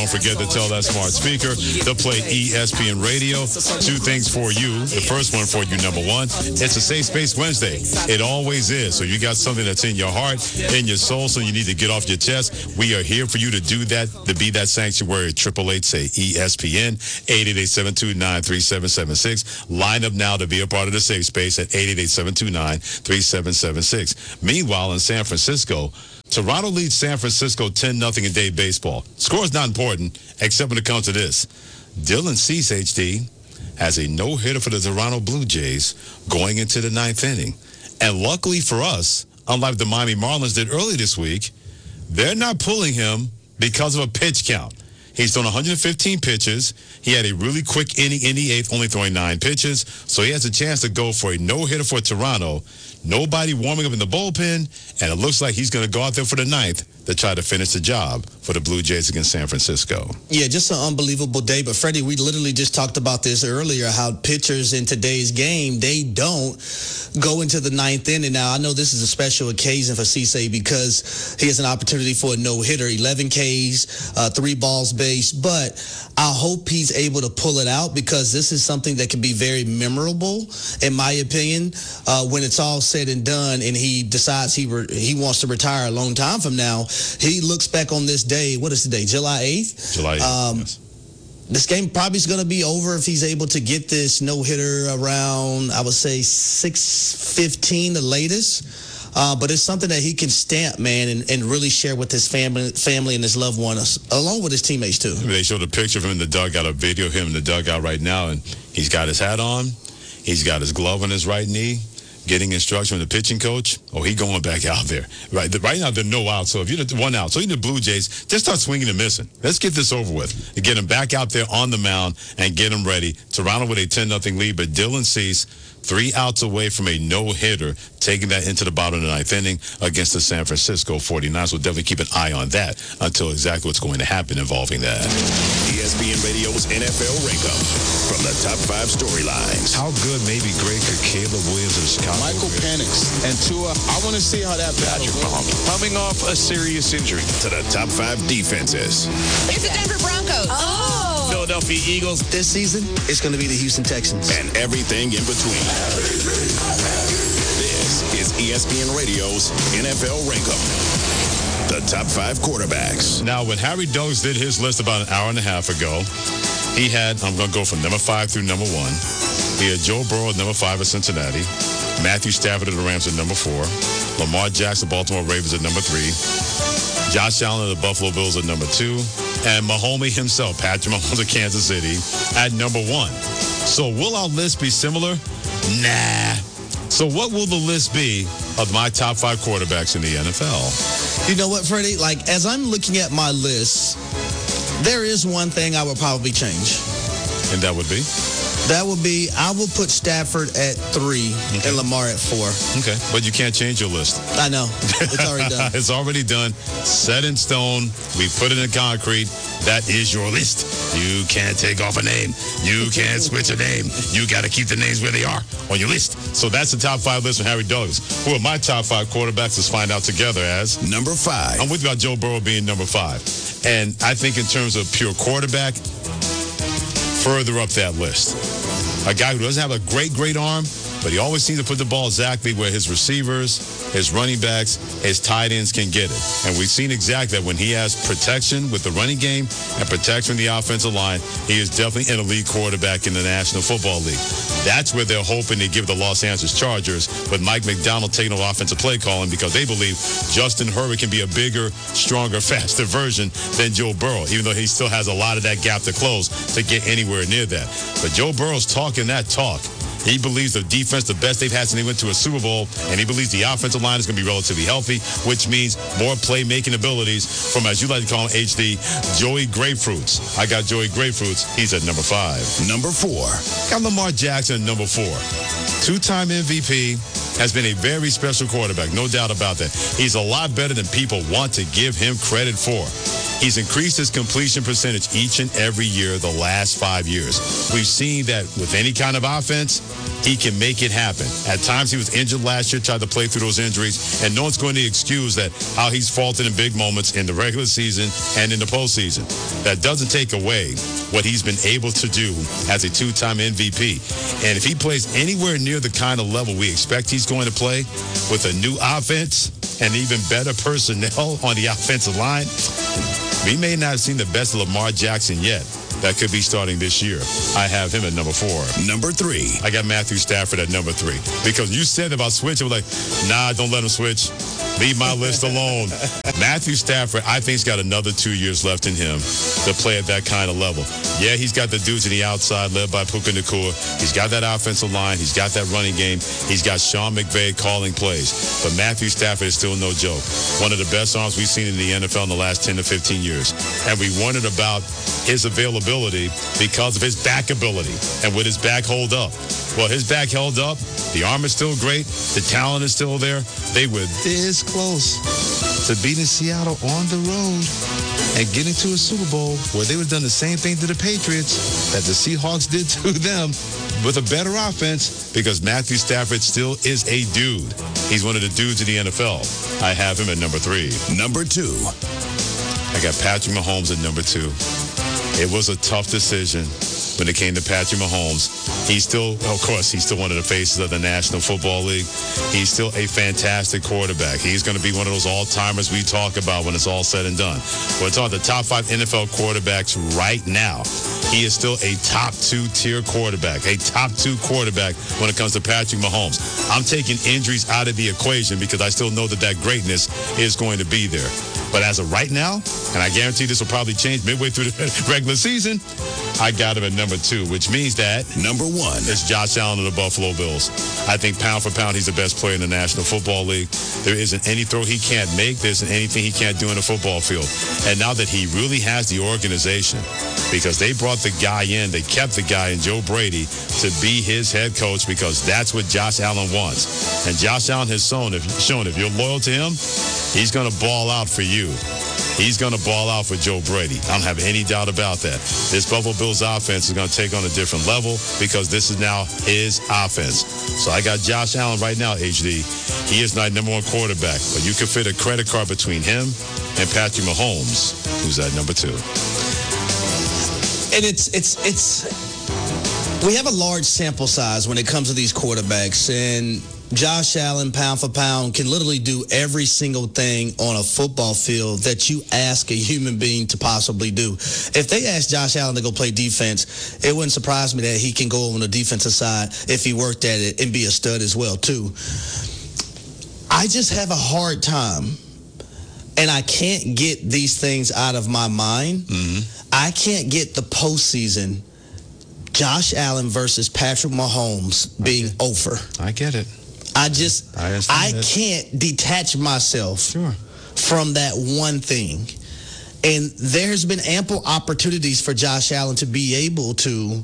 don't forget to tell that smart speaker to play ESPN Radio. Two things for you. The first one for you, number one, it's a Safe Space Wednesday. It always is. So you got something that's in your heart, in your soul, so you need to get off your chest. We are here for you to do that, to be that sanctuary. 888, say ESPN, 888-729-3776. Line up now to be a part of the Safe Space at 888-729-3776. Meanwhile, in San Francisco, Toronto leads San Francisco 10-0 in day baseball. Score is not important, except when it comes to this. Dylan Cease, HD, has a no-hitter for the Toronto Blue Jays going into the ninth inning. And luckily for us, unlike the Miami Marlins did early this week, they're not pulling him because of a pitch count. He's thrown 115 pitches. He had a really quick inning in the eighth, only throwing 9 pitches. So he has a chance to go for a no-hitter for Toronto. Nobody warming up in the bullpen, and it looks like he's going to go out there for the ninth to try to finish the job for the Blue Jays against San Francisco. Yeah, just an unbelievable day. But, Freddie, we literally just talked about this earlier, how pitchers in today's game, they don't go into the ninth inning. Now, I know this is a special occasion for Cisse because he has an opportunity for a no-hitter, 11 Ks, 3 balls based. But I hope he's able to pull it out because this is something that can be very memorable, in my opinion, when it's all said and done and he decides he wants to retire a long time from now. He looks back on this day. What is today? July 8th? July 8th, yes. This game probably is going to be over if he's able to get this no-hitter around, I would say, 6:15 the latest. But it's something that he can stamp, man, and really share with his family and his loved ones, along with his teammates, too. They showed a picture of him in the dugout, a video of him in the dugout right now, and he's got his hat on. He's got his glove on his right knee, getting instruction from the pitching coach. Oh, he going back out there. Right now, there are no outs. So if you're the 1 out, so you're the Blue Jays, just start swinging and missing. Let's get this over with and get him back out there on the mound and get him ready. Toronto with a 10-0 lead, but Dylan Cease, 3 outs away from a no-hitter, taking that into the bottom of the ninth inning against the San Francisco 49ers. We'll definitely keep an eye on that until exactly what's going to happen involving that. ESPN Radio's NFL Rankup from the top 5 storylines. How good maybe great could Caleb Williams and Chicago Michael Penix and Tua. I want to see how that battle goes. Coming off a serious injury. To the top 5 defenses. It's the Denver Broncos. Oh. Philadelphia Eagles. This season, it's going to be the Houston Texans. And everything in between. This is ESPN Radio's NFL Rankup. The top 5 quarterbacks. Now, when Harry Douglas did his list about an hour and a half ago, he had, I'm going to go from number 5 through number 1. He had Joe Burrow at number 5 at Cincinnati, Matthew Stafford of the Rams at number 4, Lamar Jackson, Baltimore Ravens at number 3, Josh Allen of the Buffalo Bills at number 2, and Mahomes himself, Patrick Mahomes of Kansas City, at number 1. So will our list be similar? Nah. So what will the list be of my top 5 quarterbacks in the NFL? You know what, Freddie? Like, as I'm looking at my list, there is one thing I would probably change. And that would be? That would be, I will put Stafford at 3 and Lamar at 4. Okay, but you can't change your list. I know. It's already done. It's already done. Set in stone. We put it in concrete. That is your list. You can't take off a name. You can't switch a name. You got to keep the names where they are on your list. So that's the top 5 list from Harry Douglas. Who are my top 5 quarterbacks? Let's find out together as number 5. I'm with you about Joe Burrow being number 5. And I think in terms of pure quarterback, further up that list. A guy who doesn't have a great arm, but he always seems to put the ball exactly where his receivers, his running backs, his tight ends can get it. And we've seen exactly that when he has protection with the running game and protection in the offensive line, he is definitely an elite quarterback in the National Football League. That's where they're hoping to give the Los Angeles Chargers with Mike McDonald taking over offensive play calling because they believe Justin Herbert can be a bigger, stronger, faster version than Joe Burrow, even though he still has a lot of that gap to close to get anywhere near that. But Joe Burrow's talking that talk. He believes the defense, the best they've had since they went to a Super Bowl, and he believes the offensive line is going to be relatively healthy, which means more playmaking abilities from, as you like to call him, HD, Joey Grapefruits. I got Joey Grapefruits. He's at number 5. Number 4. Got Lamar Jackson, number 4. 2-time MVP, has been a very special quarterback, no doubt about that. He's a lot better than people want to give him credit for. He's increased his completion percentage each and every year the last 5 years. We've seen that with any kind of offense, he can make it happen. At times he was injured last year, tried to play through those injuries, and no one's going to excuse that how he's faltered in big moments in the regular season and in the postseason. That doesn't take away what he's been able to do as a two-time MVP. And if he plays anywhere near the kind of level we expect he's going to play with a new offense and even better personnel on the offensive line, we may not have seen the best of Lamar Jackson yet. That could be starting this year. I have him at number 4. Number 3. I got Matthew Stafford at number 3. Because you said about switching, like, nah, don't let him switch. Leave my list alone. Matthew Stafford, I think he's got another 2 years left in him to play at that kind of level. Yeah, he's got the dudes on the outside led by Puka Nacua. He's got that offensive line. He's got that running game. He's got Sean McVay calling plays. But Matthew Stafford is still no joke. One of the best arms we've seen in the NFL in the last 10 to 15 years. And we wondered about his availability because of his back ability. And would his back hold up? Well, his back held up. The arm is still great. The talent is still there. They were this close to beating Seattle on the road and getting to a Super Bowl where they would have done the same thing to the Patriots that the Seahawks did to them with a better offense, because Matthew Stafford still is a dude. He's one of the dudes in the NFL. I have him at number 3. Number 2. I got Patrick Mahomes at number 2. It was a tough decision when it came to Patrick Mahomes. He's still one of the faces of the National Football League. He's still a fantastic quarterback. He's going to be one of those all-timers we talk about when it's all said and done. We're talking the top 5 NFL quarterbacks right now. He is still a top 2-tier quarterback, a top 2 quarterback when it comes to Patrick Mahomes. I'm taking injuries out of the equation because I still know that greatness is going to be there. But as of right now, and I guarantee this will probably change midway through the regular season, I got him at number 2, which means that number 1 is Josh Allen of the Buffalo Bills. I think pound for pound, he's the best player in the National Football League. There isn't any throw he can't make. There isn't anything he can't do in a football field. And now that he really has the organization, because they brought the guy in, they kept the guy in Joe Brady to be his head coach, because that's what Josh Allen wants. And Josh Allen has shown if you're loyal to him, he's going to ball out for you. He's going to ball out for Joe Brady. I don't have any doubt about that. This Buffalo Bills offense is going to take on a different level because this is now his offense. So I got Josh Allen right now, HD. He is not number 1 quarterback, but you could fit a credit card between him and Patrick Mahomes, who's at number 2. And we have a large sample size when it comes to these quarterbacks, and Josh Allen, pound for pound, can literally do every single thing on a football field that you ask a human being to possibly do. If they ask Josh Allen to go play defense, it wouldn't surprise me that he can go on the defensive side if he worked at it and be a stud as well, too. I just have a hard time, and I can't get these things out of my mind. Mm-hmm. I can't get the postseason, Josh Allen versus Patrick Mahomes being over. I get it. I can't detach myself from that one thing. And there's been ample opportunities for Josh Allen to be able to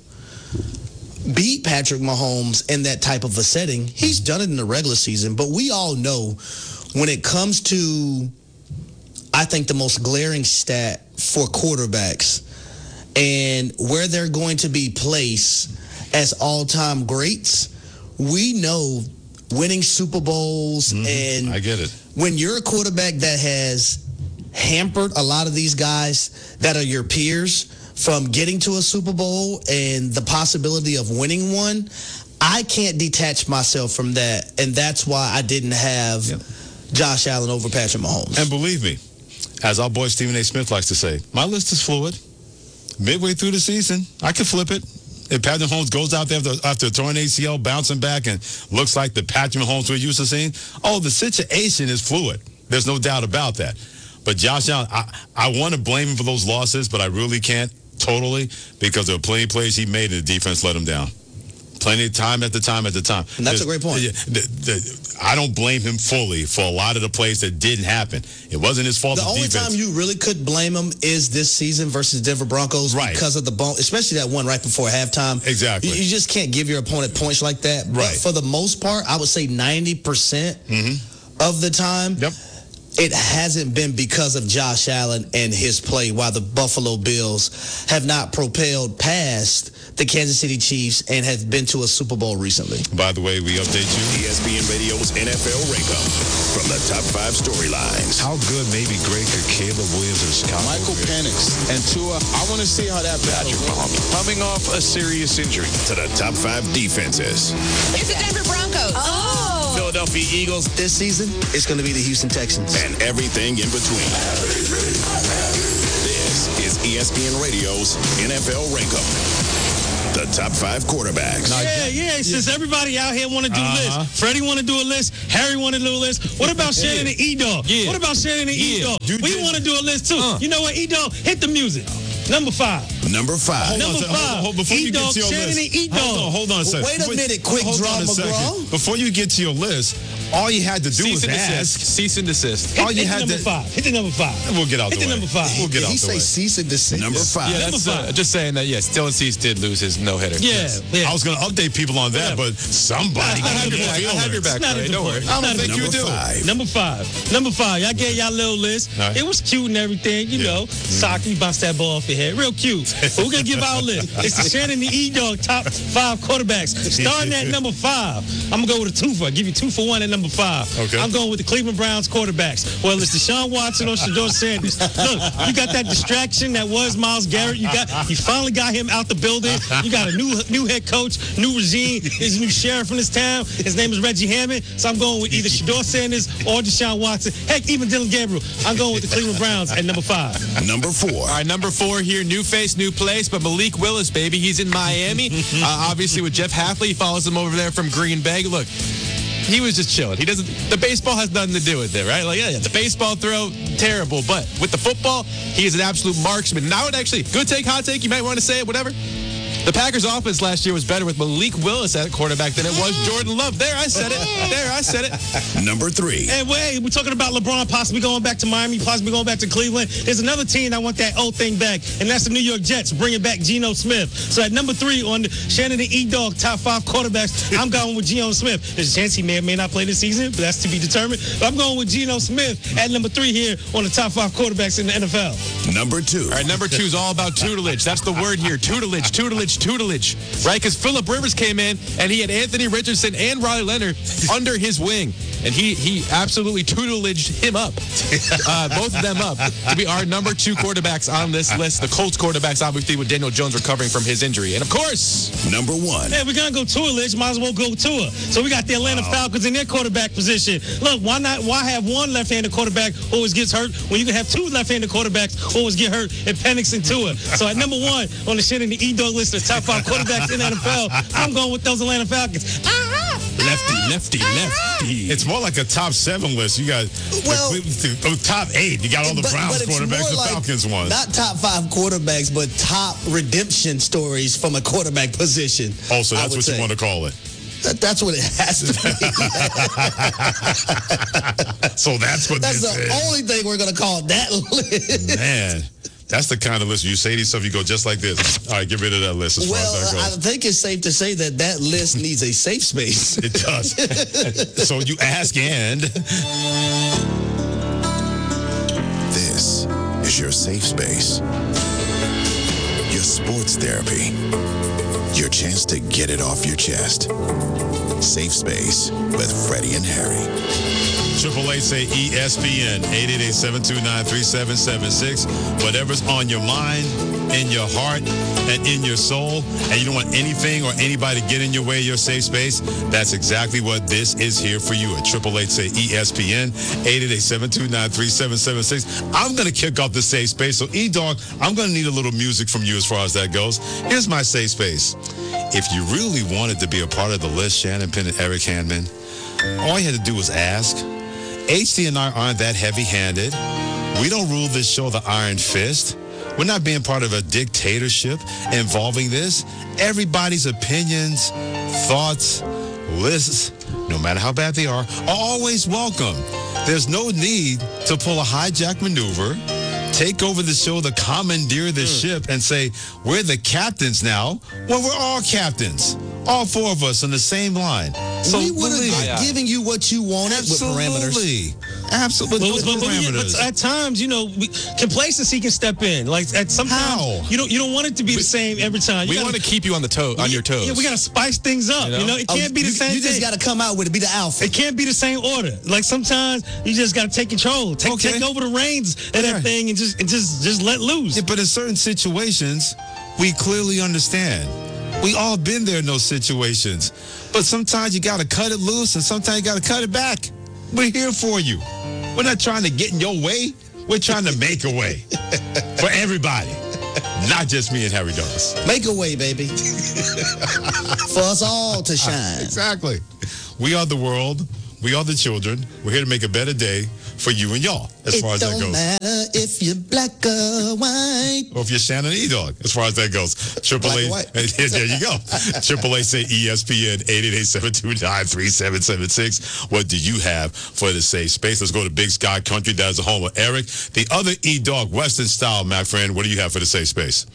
beat Patrick Mahomes in that type of a setting. He's done it in the regular season, but we all know when it comes to, I think, the most glaring stat for quarterbacks and where they're going to be placed as all-time greats, we know winning Super Bowls, and I get it. When you're a quarterback that has hampered a lot of these guys that are your peers from getting to a Super Bowl and the possibility of winning one, I can't detach myself from that, and that's why I didn't have Josh Allen over Patrick Mahomes. And believe me, as our boy Stephen A. Smith likes to say, my list is fluid. Midway through the season, I can flip it. If Patrick Mahomes goes out there after a torn ACL, bouncing back, and looks like the Patrick Mahomes we're used to seeing, the situation is fluid. There's no doubt about that. But Josh Allen, I want to blame him for those losses, but I really can't totally, because there were plenty of plays he made and the defense let him down. Plenty of time at the time. And that's a great point. I don't blame him fully for a lot of the plays that didn't happen. It wasn't his fault. The only time you really could blame him is this season versus Denver Broncos, right? Because of the bone, especially that one right before halftime. Exactly. You just can't give your opponent points like that. Right. But for the most part, I would say 90% of the time. Yep. it hasn't been because of Josh Allen and his play, while the Buffalo Bills have not propelled past the Kansas City Chiefs and have been to a Super Bowl recently. By the way, we update you. ESPN Radio's NFL Rankup from the top 5 storylines. How good maybe great could Caleb Williams and Scott Michael Penix and Tua. I want to see how that battle goes. Coming off a serious injury. To the top 5 defenses. It's the Denver Broncos. Philadelphia Eagles. This season, it's going to be the Houston Texans. And everything in between. This is ESPN Radio's NFL Rankup. The top 5 quarterbacks. Since everybody out here want to do lists. Freddie want to do a list. Harry want to do a list. What about Shannon and E-Dog? What about Shannon and E-Dog? We want to do a list, too. You know what, E-Dog? Hit the music. Number 5. Number 5. Before you get to your Shannon list. and E-Dog. Hold on a second. Wait a minute, quick draw, McGraw. Before you get to your list, all you had to do was ask. Cease and desist. All you Hit had the number to. 5. Hit the number 5. We'll get out Hit the the way. number 5. We'll get Did out he the say way. cease and desist? Number 5. Yeah, Number that's 5. just saying that, yes, Dylan Cease did lose his no-hitter. Yeah. I was going to update people on that, but somebody I got have to your back. I have your back, Not Trey. Don't worry. important. I don't think you Number do. 5. Number 5. Number 5. Y'all gave y'all little list. All right. It was cute and everything, you know. Soccer, you bounce that ball off your head. Real cute. But we're going to give our list. It's the Shannon and E-Dog top 5 quarterbacks. Starting at number 5. I'm going to go with a 2 for. I'll give you 2 for 1 at number 5. Okay. I'm going with the Cleveland Browns quarterbacks. Well, it's Deshaun Watson or Shador Sanders. Look, you got that distraction that was Myles Garrett. You finally got him out the building. You got a new head coach, new regime. There's a new sheriff in this town. His name is Reggie Hammond. So I'm going with either Shador Sanders or Deshaun Watson. Heck, even Dylan Gabriel. I'm going with the Cleveland Browns at number 5. Number 4. All right, number 4 here, new face, new place, but Malik Willis, baby, he's in Miami. Obviously with Jeff Hafley, he follows him over there from Green Bay. Look, he was just chilling. The baseball has nothing to do with it, right? Like, yeah, the baseball throw, terrible. But with the football, he is an absolute marksman. And I would actually, good take, hot take, you might want to say it, whatever. The Packers' offense last year was better with Malik Willis at quarterback than it was Jordan Love. There, I said it. Number 3. And wait, we're talking about LeBron possibly going back to Miami, possibly going back to Cleveland. There's another team that want that old thing back, and that's the New York Jets, bringing back Geno Smith. So at number 3 on the Shannon and E-Dog top 5 quarterbacks, I'm going with Geno Smith. There's a chance he may or may not play this season, but that's to be determined. But I'm going with Geno Smith at number 3 here on the top 5 quarterbacks in the NFL. Number 2. All right, number 2 is all about tutelage. That's the word here, tutelage, right? Because Phillip Rivers came in, and he had Anthony Richardson and Riley Leonard under his wing. And he absolutely tutelaged him up, both of them up, to be our number 2 quarterbacks on this list. The Colts quarterbacks, obviously, with Daniel Jones recovering from his injury. And, of course, Number 1. Hey, we're going to go tutelage. Might as well go Tua. So we got the Atlanta Falcons in their quarterback position. Look, why have one left-handed quarterback who always gets hurt when you can have 2 left-handed quarterbacks who always get hurt in Penix and Tua? So at number 1 on the Shannon and E-Dog list of top 5 quarterbacks in the NFL, I'm going with those Atlanta Falcons. lefty. It's more like a top 7 list. You got top 8. You got all the Browns it's quarterbacks, more the like Falcons ones. Not top 5 quarterbacks, but top redemption stories from a quarterback position. Also, I that's would what say. you want to call it. That's what it has to be. So that's what That's this the is. only thing we're going to call that list. Man, that's the kind of list you say to yourself, you go just like this. All right, get rid of that list as far as that Well, I goes. think it's safe to say that list needs a safe space. It does. So you ask and... This is your safe space. Your sports therapy. Your chance to get it off your chest. Safe Space with Freddie and Harry. 888 say ESPN 888-729-3776. Whatever's on your mind, in your heart, and in your soul, and you don't want anything or anybody to get in your way of your safe space, that's exactly what this is here for you at 888 say ESPN 888-729-3776. I'm going to kick off the safe space. So E-Dog, I'm going to need a little music from you as far as that goes. Here's my safe space. If you really wanted to be a part of the list, Shannon Penn and Eric Handman, all you had to do was ask. HD and I aren't that heavy-handed. We don't rule this show the iron fist. We're not being part of a dictatorship involving this. Everybody's opinions, thoughts, lists, no matter how bad they are always welcome. There's no need to pull a hijack maneuver, take over the show, the commandeer the ship, and say, we're the captains now. Well, we're all captains. All 4 of us on the same line. So we would have given you what you wanted with parameters. Absolutely. But at times, complacency can step in. Like at sometimes How? you don't want it to be the same every time. We want to keep you on your toes. Yeah, we gotta spice things up. It can't be the same. You just got to come out with it. Be the alpha. It can't be the same order. Like sometimes you just gotta take control, take over the reins of that thing, and just let loose. Yeah, but in certain situations, we clearly understand. We all been there in those situations. But sometimes you got to cut it loose and sometimes you got to cut it back. We're here for you. We're not trying to get in your way. We're trying to make a way for everybody. Not just me and Harry Douglas. Make a way, baby. For us all to shine. Exactly. We are the world. We are the children. We're here to make a better day for you and y'all, as far as that goes. It don't matter if you're black or white. Or if you're Shannon E-Dog, as far as that goes. AAA, there you go. AAA say ESPN 888-729-3776. What do you have for the safe space? Let's go to Big Sky Country. That is the home of Eric. The other E-Dog, Western Style, my friend. What do you have for the safe space?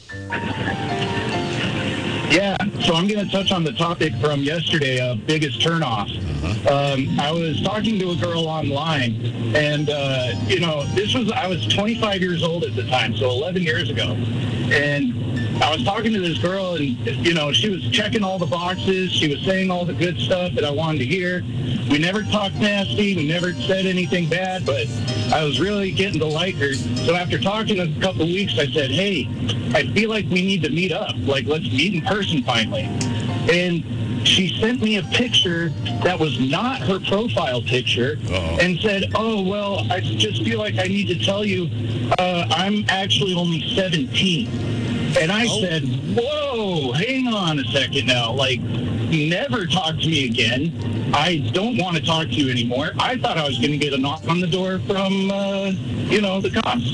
Yeah, so I'm going to touch on the topic from yesterday of biggest turnoff. I was talking to a girl online, and, I was 25 years old at the time, so 11 years ago. And I was talking to this girl, and, she was checking all the boxes. She was saying all the good stuff that I wanted to hear. We never talked nasty. We never said anything bad, but I was really getting to like her. So after talking a couple of weeks, I said, hey, I feel like we need to meet up. Like, let's meet in person finally. And she sent me a picture that was not her profile picture and said, oh, well, I just feel like I need to tell you I'm actually only 17. And I said, whoa, hang on a second now. Like, never talk to me again. I don't want to talk to you anymore. I thought I was going to get a knock on the door from, the cops.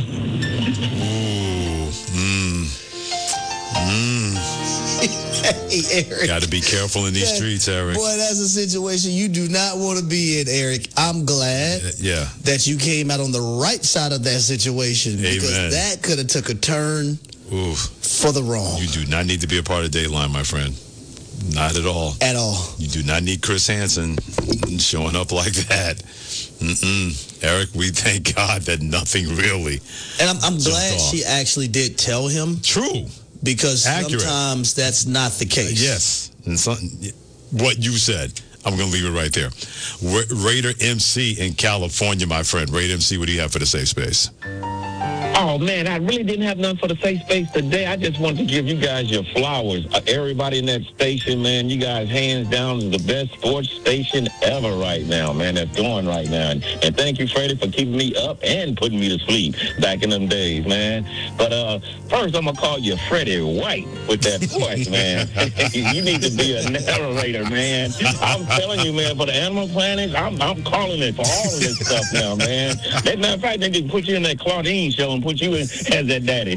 Hey, Eric. Got to be careful in these streets, Eric. Boy, that's a situation you do not want to be in, Eric. I'm glad that you came out on the right side of that situation. Amen. Because that could have took a turn for the wrong. You do not need to be a part of Dateline, my friend. Not at all. At all. You do not need Chris Hansen showing up like that. Eric, we thank God that nothing really. And I'm glad she actually did tell him. True. Because sometimes that's not the case. Yes. And what you said, I'm going to leave it right there. Raider MC in California, my friend. Raider MC, what do you have for the safe space? Oh, man, I really didn't have none for the safe space today. I just wanted to give you guys your flowers. Everybody in that station, man, you guys hands down is the best sports station ever right now, man, that's going right now. And thank you, Freddie, for keeping me up and putting me to sleep back in them days, man. But first, I'm going to call you Freddie White with that voice, man. You need to be a narrator, man. I'm telling you, man, for the Animal Planet, I'm calling it for all of this stuff now, man. As a matter of fact, they can put you in that Claudine show and put you in as that daddy.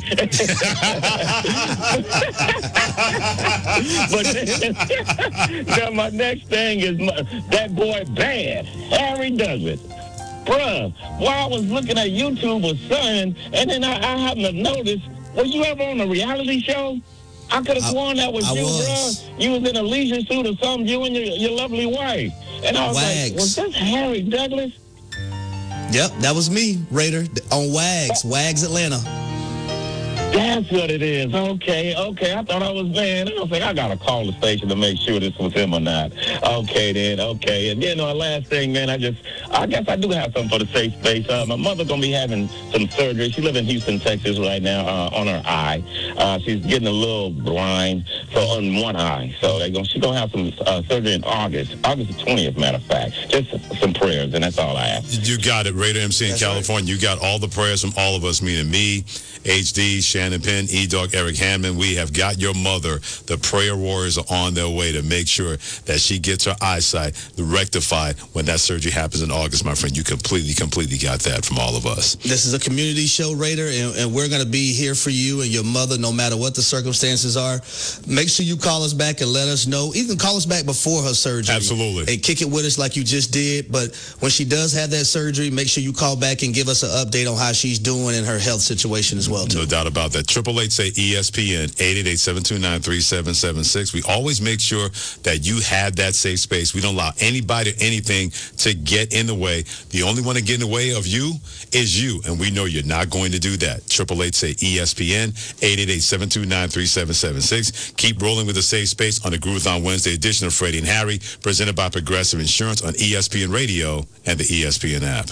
But now my next thing is that boy Bad, Harry Douglas. Bruh, while I was looking at YouTube or something, and then I happened to notice, was you ever on a reality show? I could have sworn that was you, bruh. You was in a leisure suit or something, you and your lovely wife. And I was like, was that Harry Douglas? Yep, that was me, Raider, on Wags Atlanta. That's what it is. Okay. I thought I was, man. I was like, I got to call the station to make sure this was him or not. Okay, then. Okay. And then last thing, man, I guess I do have something for the safe space. My mother going to be having some surgery. She lives in Houston, Texas right now on her eye. She's getting a little blind on one eye. So she's going to have some surgery in August the 20th, matter of fact. Just some prayers, and that's all I have. You got it, Raider MC in California. Right. You got all the prayers from all of us, meaning me, HD, Shannon Penn, E-Dog, Eric Hammond. We have got your mother. The prayer warriors are on their way to make sure that she gets her eyesight rectified when that surgery happens in August, my friend. You completely got that from all of us. This is a community show, Raider, and we're going to be here for you and your mother no matter what the circumstances are. make sure you call us back and let us know. Even call us back before her surgery. Absolutely. And kick it with us like you just did. But when she does have that surgery, make sure you call back and give us an update on how she's doing and her health situation as well, too. No doubt about that. 888-SAY-ESPN, 888-729-3776. We always make sure that you have that safe space. We don't allow anybody or anything to get in the way. The only one to get in the way of you is you, and we know you're not going to do that. 888-SAY-ESPN, 888-729-3776. Keep rolling with the safe space on the Groove-a-thon Wednesday edition of Freddie and Harry, presented by Progressive Insurance on ESPN Radio and the ESPN app.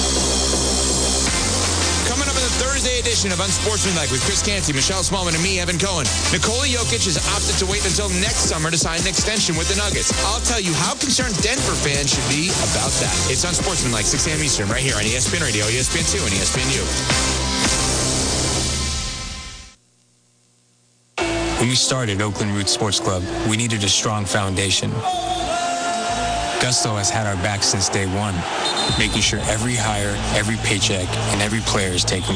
Coming up in the Thursday edition of Unsportsmanlike with Chris Canty, Michelle Smallman, and me, Evan Cohen. Nikola Jokic has opted to wait until next summer to sign an extension with the Nuggets. I'll tell you how concerned Denver fans should be about that. It's Unsportsmanlike, 6 a.m. Eastern, right here on ESPN Radio, ESPN2, and ESPNU. When we started Oakland Roots Sports Club, we needed a strong foundation. Gusto has had our back since day one, making sure every hire, every paycheck, and every player is taken